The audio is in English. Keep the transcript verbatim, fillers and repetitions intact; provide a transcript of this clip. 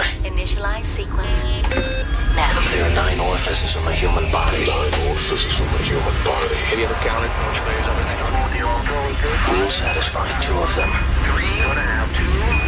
Initialize sequence now. There are nine orifices in the human body. Nine orifices in the human body. Have you ever counted? We'll satisfy two of them. Three and a half, two.